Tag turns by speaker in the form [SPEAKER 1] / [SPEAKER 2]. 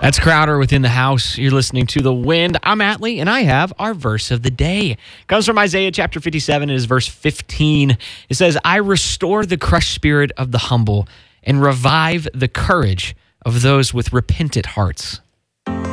[SPEAKER 1] That's Crowder within the house. You're listening to The Wind. I'm Atlee, and I have our verse of the day. It comes from Isaiah chapter 57. It is verse 15. It says, I restore the crushed spirit of the humble and revive the courage of those with repentant hearts.